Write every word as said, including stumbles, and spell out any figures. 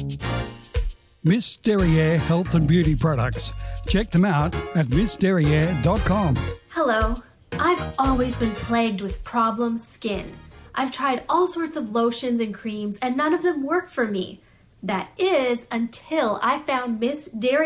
Miss Derriere Health and Beauty Products. Check them out at miss derriere dot com. Hello. I've always been plagued with problem skin. I've tried all sorts of lotions and creams and none of them work for me. That is until I found Miss Derriere